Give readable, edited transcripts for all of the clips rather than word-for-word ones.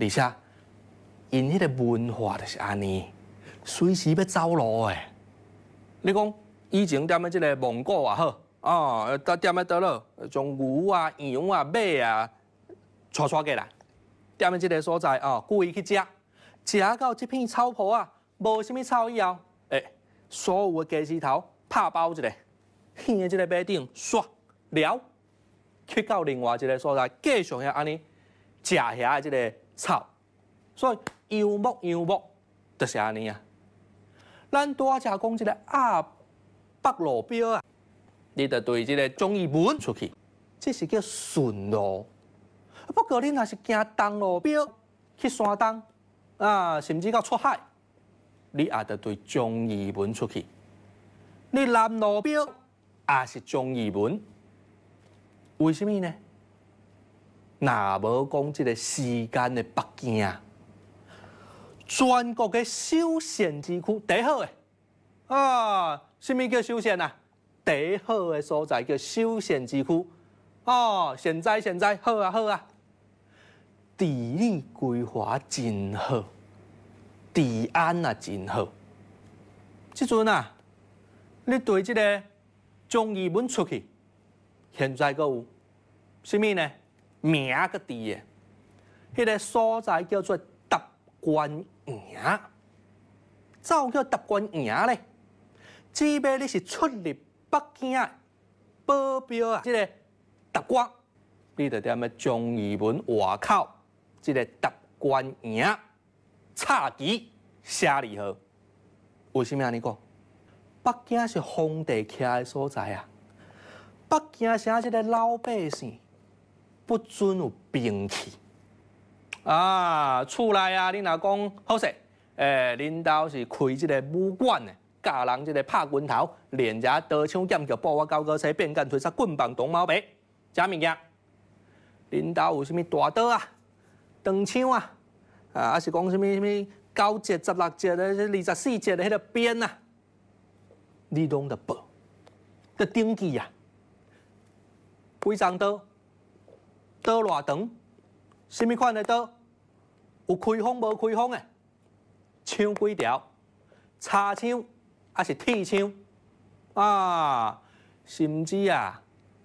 而且因迄个文化就是安尼，随时要走路诶。你讲以前踮咧即个蒙古也好，哦，踮咧倒落，将牛啊、羊啊、马啊带过来，踮咧即个所在哦，故意去食，食到即片草坡啊，无啥物草以后，所有的鸡丝头拍包一个，掀即个马顶，刷撩，去到另外一个所在，继续遐安尼食遐即个草，所以游牧就是安尼啊。咱拄仔才讲即个北路标啊，你得对即个忠义门出去，这是叫顺路。不过你若是行东路标去山东啊，甚至到出海，你也得对忠义门出去。你南路标也是忠义门，为什么呢？若无讲即个时间的北京啊，全国的首选之区，第一好诶啊！什么叫首选啊？第一好的所在叫首选之区哦。现在好啊！地理规划真好，治安也真好。即阵啊，你对即个忠义门出去，现在阁有什么呢？名个伫的，迄个所在叫做达官营。怎叫达官营咧？只要你是出入北京的保镖啊，即个达官，你就踮咧忠义门外口，即个达官营插旗写字号。为什么安尼讲？北京是皇帝徛的所在啊。北京城即个老百姓不准有兵器啊，厝内啊，你若讲好势，恁兜是开即个武馆的。教人即个拍拳头，练者刀枪剑戟步啊高高车变干推杀棍棒铜毛白，啥物件？恁兜有啥物大刀啊、长枪啊，还是讲啥物9节、16节的、24节的迄个鞭啊？你拢得报，得登记啊。几张刀？刀偌长？啥物款的刀？有开锋无开锋的？枪几条？插枪？还是铁枪啊，甚至啊，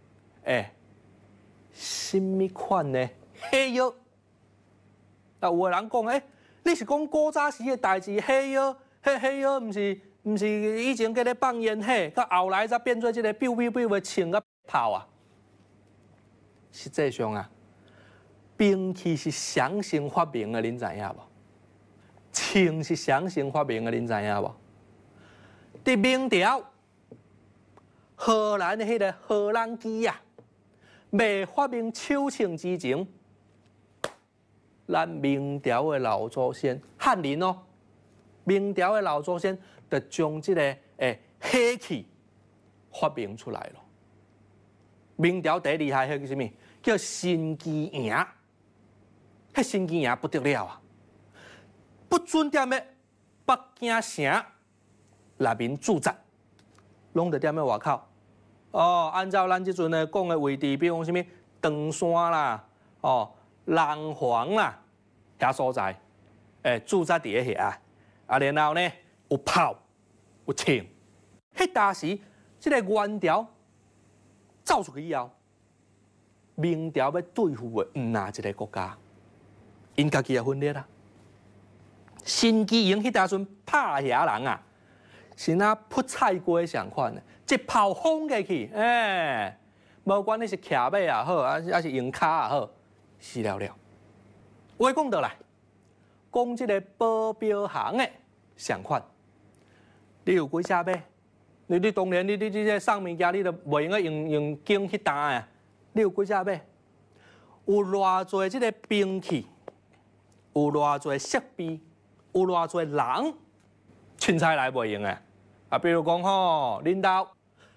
什么款的火药？啊，有个人讲，你是讲古早时的代志，火药，火药毋是以前个咧放烟火，到后来才变做即个biu的枪甲炮啊。实际上啊，兵器是双生发明的，恁知影无？枪是双生发明的，恁知影无？伫明朝，荷兰的迄个荷兰机啊，未发明手枪之前，咱明朝的老祖先汉人哦，明朝的老祖先就将这个火器发明出来了。明朝第一厉害迄个什么？叫新机营，迄新机营不得了啊！不准踮咧北京城内面驻扎，拢伫踮咧外口。哦，按照咱即阵的讲的位置，比如讲什么长山啦、廊坊啦遐所在，驻扎伫咧遐。啊，然后呢有炮有枪。迄当时即个元朝走出去以后，明朝要对付的毋哪一个国家，因家己也分裂啦。新机营迄当阵拍遐人啊！是那扑菜瓜相款的，一炮轰过去，无管你是骑马也好，还是用脚也好，死了了。话讲倒来，讲这个保镖行的相款，你有几只马？你当然你这送物件，你就袂用用弓去打啊。你有几只马？有偌侪这个兵器，有偌侪设备，有偌侪人，凊彩来袂用的。啊，比如讲吼，恁兜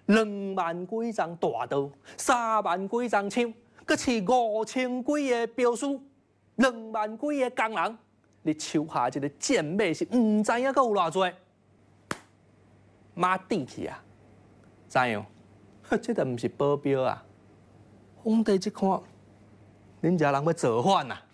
2万几张大刀，3万几张枪，搁饲5000几个镖师，2万几个工人，你手下一个战马是唔知影搁有偌济，马底去啊，知影？这都唔是保镖啊！皇帝一看，恁家人要造反啊！